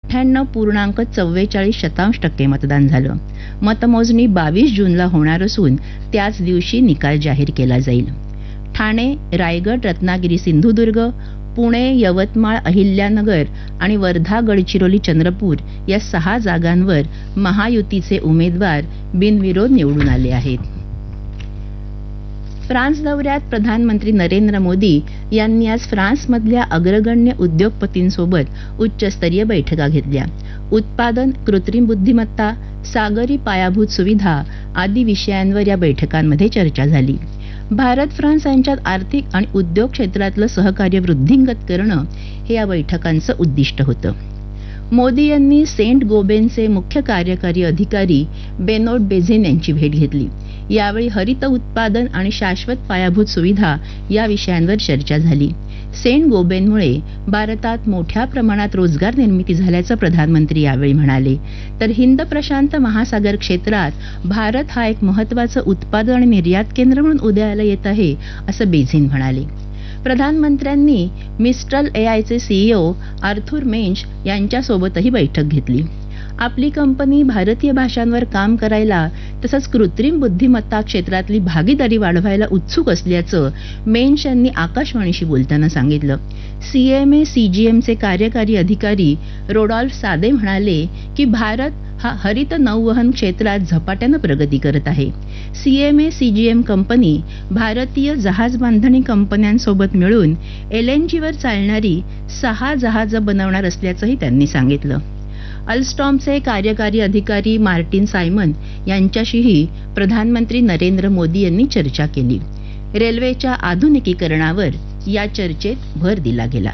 98.44% मतदान झालं. मतमोजणी 22 जूनला होणार असून त्याच दिवशी निकाल जाहीर केला जाईल. ठाणे, रायगड, रत्नागिरी, सिंधुदुर्ग, पुणे, यवतमाळ, अहिल्यानगर आणि वर्धा, गडचिरोली, चंद्रपूर या 6 जागांवर महायुतीचे उमेदवार बिनविरोध निवडून आले आहेत. फ्रान्स दौऱ्यात प्रधानमंत्री नरेंद्र मोदी यांनी आज फ्रान्समधल्या अग्रगण्य उद्योगपतींसोबत उच्चस्तरीय बैठका घेतल्या. उत्पादन, कृत्रिम बुद्धिमत्ता, सागरी पायाभूत सुविधा आदी विषयांवर या बैठकांमध्ये चर्चा झाली. भारत फ्रान्स यांच्यात आर्थिक आणि उद्योग क्षेत्रातलं सहकार्य वृद्धिंगत करणं हे या बैठकांचं उद्दिष्ट होतं. मोदी यांनी सेंट गोबेनचे मुख्य कार्यकारी अधिकारी बेनोट बेझिन यांची भेट घेतली. यावेळी हरित उत्पादन आणि शाश्वत पायाभूत सुविधा या विषयांवर चर्चा झाली. सेंट गोबेनमुळे भारतात मोठ्या प्रमाणात रोजगार निर्मिती झाल्याचं प्रधानमंत्री यावेळी म्हणाले. तर हिंद प्रशांत महासागर क्षेत्रात भारत हा एक महत्त्वाचं उत्पादन आणि निर्यात केंद्र म्हणून उदयाला येत आहे, असं बेझिन म्हणाले. प्रधानमंत्र्यांनी मिस्ट्रल एआयचे सीईओ आर्थुर मेंच यांच्यासोबतही बैठक घेतली. आपली कंपनी भारतीय भाषांवर काम करायला तसंच कृत्रिम बुद्धिमत्ता क्षेत्रातली भागीदारी वाढवायला उत्सुक असल्याचं मेंच यांनी आकाशवाणीशी बोलताना सांगितलं. सीएमए सीजीएमचे कार्यकारी अधिकारी रोडॉल्फ सादे म्हणाले की भारत हा हरित नौवहन क्षेत्रात झपाट्यानं प्रगती करत आहे. सीएमए सीजीएम कंपनी भारतीय जहाज बांधणी कंपन्यांसोबत मिळून एलएनजीवर चालणारी 6 जहाजं बनवणार असल्याचंही त्यांनी सांगितलं. अल्स्टॉमचे कार्यकारी अधिकारी मार्टिन सायमन यांच्याशीही प्रधानमंत्री नरेंद्र मोदी यांनी चर्चा केली. रेल्वेच्या आधुनिकीकरणावर या चर्चेत भर दिला गेला.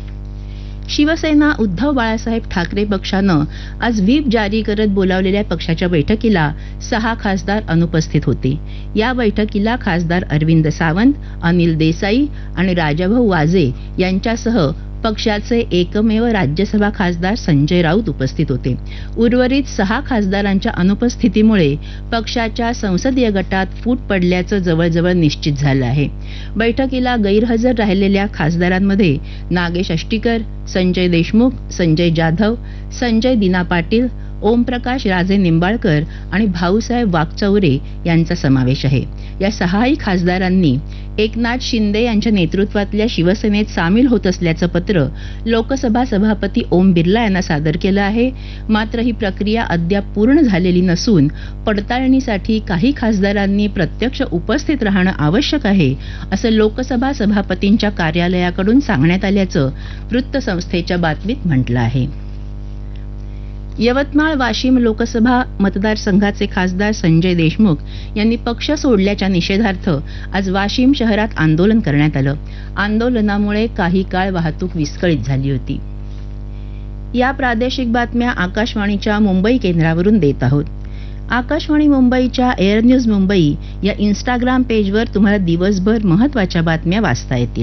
शिवसेना उद्धव बाळासाहेब ठाकरे पक्षानं आज व्हीप जारी करत बोलावलेल्या पक्षाच्या बैठकीला 6 खासदार अनुपस्थित होते. या बैठकीला खासदार अरविंद सावंत, अनिल देसाई आणि राजाभाऊ वाजे यांच्यासह पक्षाचे एकमेव राज्यसभा खासदार संजय राऊत उपस्थित होते. उर्वरित 6 खासदारांच्या अनुपस्थितीमुळे पक्षाच्या संसदीय गटात फूट पडल्याचं जवळजवळ निश्चित झालं आहे. बैठकीला गैरहजर राहिलेल्या खासदारांमध्ये नागेश अष्टीकर, संजय देशमुख, संजय जाधव, संजय दिना पाटील, ओमप्रकाश राजे निंबाळकर आणि भाऊसाहेब वाकचौरे यांचा समावेश आहे. या 6ही खासदारांनी एकनाथ शिंदे यांच्या नेतृत्वातल्या शिवसेनेत सामील होत असल्याचं पत्र लोकसभा सभापती ओम बिर्ला यांना सादर केलं आहे. मात्र ही प्रक्रिया अद्याप पूर्ण झालेली नसून पडताळणीसाठी काही खासदारांनी प्रत्यक्ष उपस्थित राहणं आवश्यक आहे, असं लोकसभा सभापतींच्या कार्यालयाकडून सांगण्यात आल्याचं वृत्तसंस्थेच्या बातमीत म्हटलं आहे. यवतमाळ वाशिम लोकसभा मतदारसंघाचे खासदार संजय देशमुख यांनी पक्ष सोडल्याच्या निषेधार्थ आज वाशिम शहरात आंदोलन करण्यात आलं. आंदोलनामुळे काही काळ वाहतूक विस्कळीत झाली होती. या प्रादेशिक बातम्या आकाशवाणीच्या मुंबई केंद्रावरून देत आहोत. आकाशवाणी मुंबईच्या एअर न्यूज मुंबई या इंस्टाग्राम पेजवर तुम्हाला दिवसभर महत्त्वाच्या बातम्या वाचता येतील.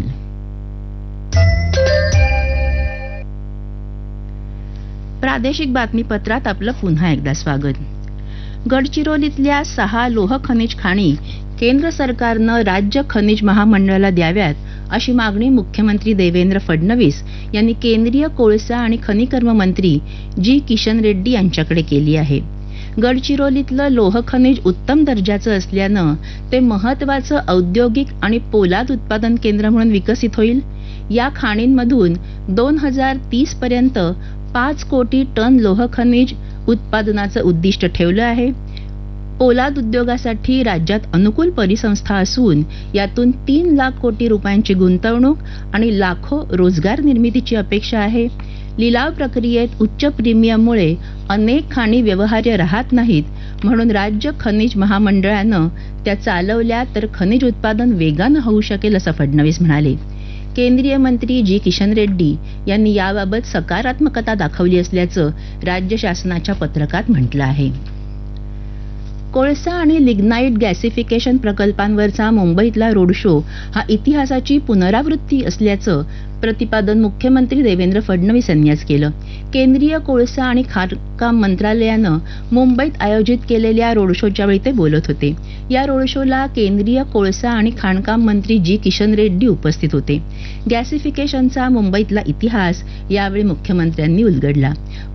प्रादेशिक बातमीपत्रात आपलं पुन्हा एकदा स्वागत. गडचिरोलीतल्या 6 लोह खनिज खाणी केंद्र सरकारनं राज्य खनिज महामंडळाला द्याव्यात अशी मागणी मुख्यमंत्री देवेंद्र फडणवीस यांनी केंद्रीय कोळसा आणि खनिकर्म मंत्री जी किशन रेड्डी यांच्याकडे केली आहे. गडचिरोलीतलं लोह खनिज उत्तम दर्जाचं असल्यानं ते महत्त्वाचं औद्योगिक आणि पोलाद उत्पादन केंद्र म्हणून विकसित होईल. या खाणींमधून 2030 पर्यंत 5 कोटी टन लोह खनिज उत्पादनाचं उद्दिष्ट ठेवलं आहे. पोलाद उद्योगासाठी राज्यात अनुकूल परिसंस्था असून यातून 3 लाख कोटी रुपयांची गुंतवणूक आणि लाखो रोजगार निर्मितीची अपेक्षा आहे. लिलाव प्रक्रियेत उच्च प्रीमियममुळे अनेक खाणी व्यवहार्य राहत नाहीत, म्हणून राज्य खनिज महामंडळानं त्या चालवल्या तर खनिज उत्पादन वेगानं होऊ शकेल, असं फडणवीस म्हणाले. केंद्रीय मंत्री जी किशन रेड्डी यांनी याबाबत सकारात्मकता दाखवली असल्याचं राज्य शासनाच्या पत्रकात म्हटलं आहे. कोळसा आणि लिग्नाईट गॅसिफिकेशन प्रकल्पांवरचा मुंबईतला रोड शो हा इतिहासाची पुनरावृत्ती असल्याचं प्रतिपादन मुख्यमंत्री देवेंद्र फडणवीस यांनी आज केलं. केंद्रीय कोळसा आणि खाणकाम मंत्रालयानं मुंबईत आयोजित केलेल्या रोड शोच्या वेळी ते बोलत होते. या रोड शोला केंद्रीय कोळसा आणि खाणकाम मंत्री जी किशन रेड्डी उपस्थित होते. गॅसिफिकेशनचा मुंबईतला इतिहास यावेळी मुख्यमंत्र्यांनी उलगडला.